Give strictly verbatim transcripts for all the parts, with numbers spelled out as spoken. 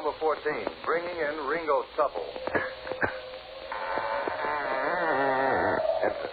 number fourteen, bringing in Ringo Supple. Enter.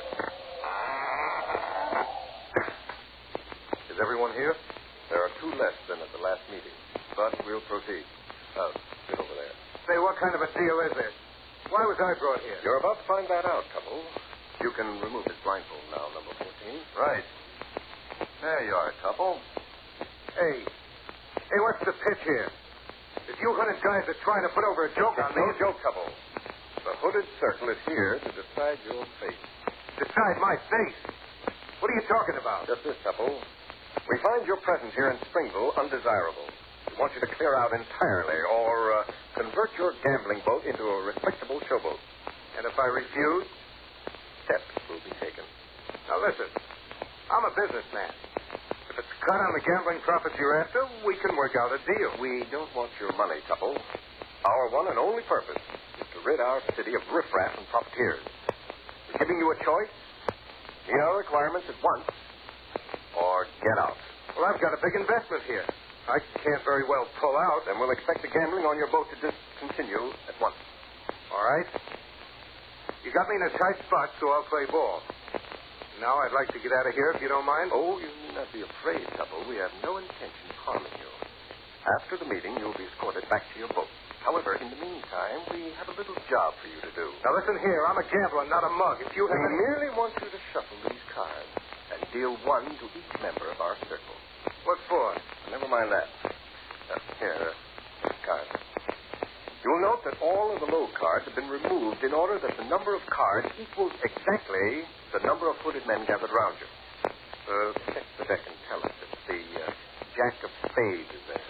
Is everyone here? There are two less than at the last meeting, but we'll proceed. Uh, sit over there. Say, what kind of a deal is this? Why was I brought here? You're about to find that out, Couple. You can remove his blindfold now, number fourteen. Right. There you are, Tupple. Hey. Hey, what's the pitch here? If you hooded guys are trying to put over a joke on It's me... no joke, Couple. The hooded circle is here to decide your fate. Decide my fate? What are you talking about? Just this, Couple. We find your presence here in Springville undesirable. We want you to clear out entirely or uh, convert your gambling boat into a respectable showboat. And if I refuse? Steps will be taken. Now, listen. I'm a businessman. If it's cut on the gambling profits you're after, we can work out a deal. We don't want your money, Tupple. Our one and only purpose is to rid our city of riffraff and profiteers. We're giving you a choice. Meet our requirements at once, or get out. Well, I've got a big investment here. I can't very well pull out. Then we'll expect the gambling on your boat to discontinue at once. All right. You got me in a tight spot, so I'll play ball. Now I'd like to get out of here, if you don't mind. Oh, you need not be afraid, Tupple. We have no intention of harming you. After the meeting, you'll be escorted back to your boat. However, in the meantime, we have a little job for you to do. Now, listen here. I'm a gambler, not a mug. If you We have any... merely want you to shuffle these cards and deal one to each member of our circle. What for? Never mind that. Uh, here, uh, this card. You'll note that all of the low cards have been removed in order that the number of cards equals exactly the number of hooded men gathered around you. Uh, check the deck and tell us if the uh, Jack of Spades is there.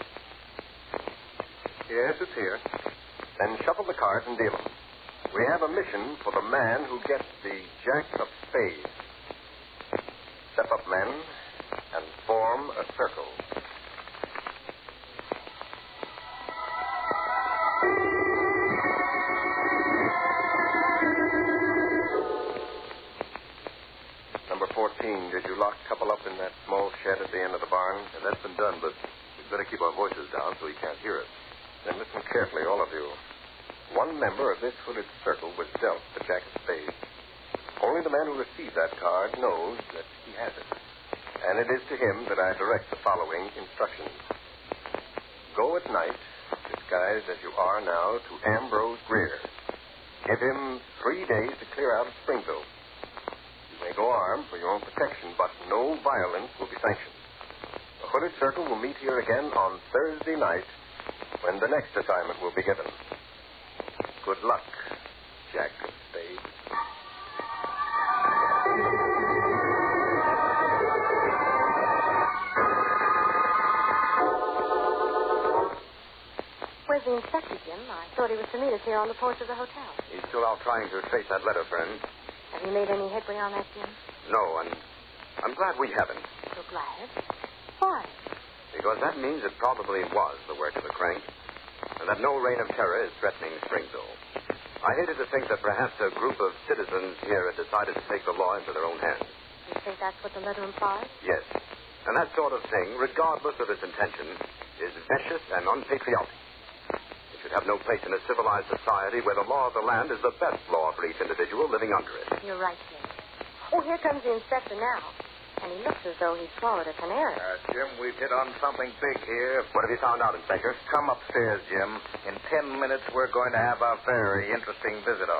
Yes, it's here. Then shuffle the cards and deal them. We have a mission for the man who gets the Jack of Spades. Step up, men, and form a circle. Number fourteen, did you lock Couple up in that small shed at the end of the barn? Yeah, that's been done, but we'd better keep our voices down so he can't hear us. Then listen carefully, all of you. One member of this hooded circle was dealt the Jack of Spades. Only the man who received that card knows that he has it. And it is to him that I direct the following instructions. Go at night, disguised as you are now, to Ambrose Greer. Give him three days to clear out of Springville. You may go armed for your own protection, but no violence will be sanctioned. The hooded circle will meet here again on Thursday night, when the next assignment will be given. Good luck, Jack of Spades. Where's the inspector, Jim? I thought he was to meet us here on the porch of the hotel. He's still out trying to trace that letter, friend. Have you made any headway on that, Jim? No, and I'm glad we haven't. You're glad? Why? Because that means it probably was the work of the crank, and that no reign of terror is threatening Springville. I hated to think that perhaps a group of citizens here had decided to take the law into their own hands. You think that's what the letter implies? Yes. And that sort of thing, regardless of its intention, is vicious and unpatriotic. It should have no place in a civilized society where the law of the land is the best law for each individual living under it. You're right, Jim. Oh, here comes the inspector now. And he looks as though he swallowed a canary. Uh, Jim, we've hit on something big here. What have you found out, Inspector? Come upstairs, Jim. In ten minutes, we're going to have a very interesting visitor.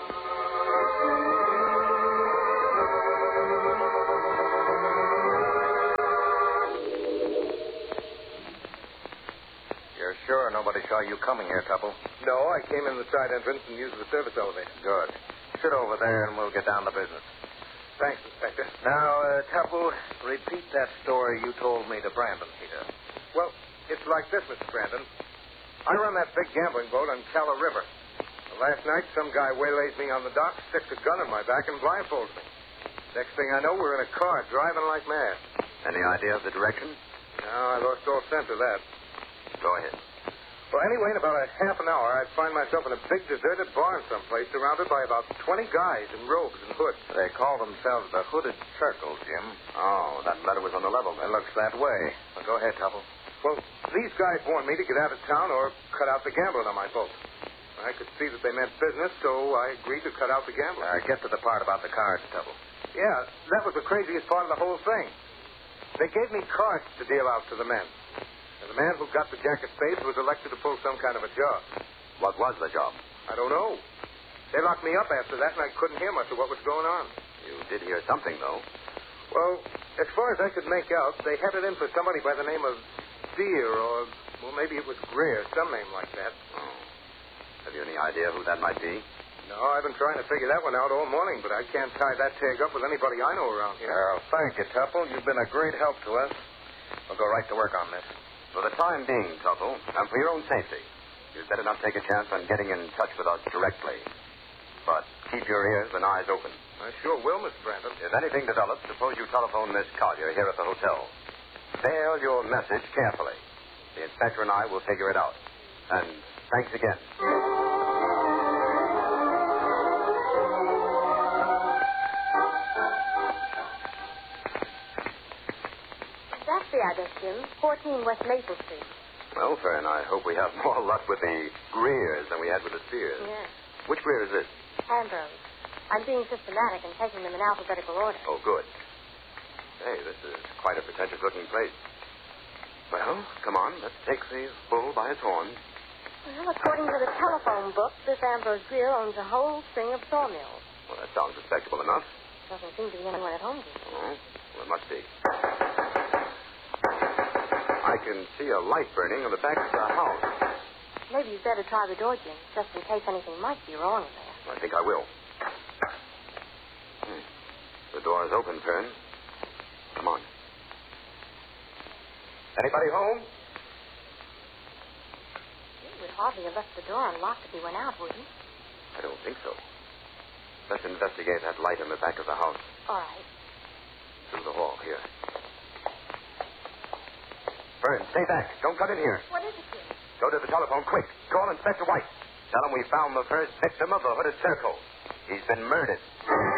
You're sure nobody saw you coming here, Tupple? No, I came in the side entrance and used the service elevator. Good. Sit over there and we'll get down to business. Thanks, Inspector. Now, uh, Tupple, repeat that story you told me to Brandon, Peter. Well, it's like this, Mister Brandon. I run that big gambling boat on Calla River. Last night, some guy waylays me on the dock, sticks a gun in my back, and blindfolds me. Next thing I know, we're in a car driving like mad. Any idea of the direction? No, I lost all sense of that. Go ahead. Well, anyway, in about a half an hour, I'd find myself in a big deserted barn someplace, surrounded by about twenty guys in robes and hoods. They call themselves the Hooded Circle, Jim. Oh, that letter was on the level. It looks that way. Well, go ahead, Tupple. Well, these guys warned me to get out of town or cut out the gambling on my boat. I could see that they meant business, so I agreed to cut out the gambling. Uh, get to the part about the cards, Tubble. Yeah, that was the craziest part of the whole thing. They gave me cards to deal out to the men. And the man who got the Jack of Spades was elected to pull some kind of a job. What was the job? I don't know. They locked me up after that, and I couldn't hear much of what was going on. You did hear something, though. Well, as far as I could make out, they had it in for somebody by the name of Deere, or, well, maybe it was Greer, some name like that. Oh. Have you any idea who that might be? No, I've been trying to figure that one out all morning, but I can't tie that tag up with anybody I know around here. Well, thank you, Tupple. You've been a great help to us. We'll go right to work on this. For the time being, Tupple, and for your own safety, you'd better not take a chance on getting in touch with us directly. But keep your ears and eyes open. I sure will, Mister Brandon. If anything develops, suppose you telephone Miss Collier here at the hotel. Mail your message carefully. The inspector and I will figure it out. And thanks again. That's the address, Jim. fourteen West Maple Street. Well, Fern, I hope we have more luck with the Greers than we had with the Spears. Yes. Which Greer is this? Ambrose. I'm being systematic and taking them in alphabetical order. Oh, good. Hey, this is quite a pretentious-looking place. Well, come on. Let's take the bull by its horns. Well, according to the telephone book, this Ambrose Greer owns a whole string of sawmills. Well, that sounds respectable enough. Doesn't seem to be anyone at home, Jim. Oh, well, it must be. I can see a light burning on the back of the house. Maybe you'd better try the door, Jim, just in case anything might be wrong in there. I think I will. Hmm. The door is open, Fern. Come on. Anybody home? You would hardly have left the door unlocked if he went out, would you? I don't think so. Let's investigate that light in the back of the house. All right. Through the hall, here. Fern, stay back. Don't come in here. What is it, Jim? Go to the telephone, quick. Call Inspector White. Tell him we found the first victim of the Hooded Circle. He's been murdered.